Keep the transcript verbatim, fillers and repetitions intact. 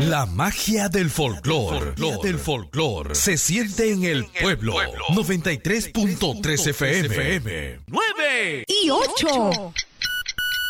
La magia del folclor, del folclor, se siente en el pueblo. noventa y tres punto tres F M. nueve y ocho.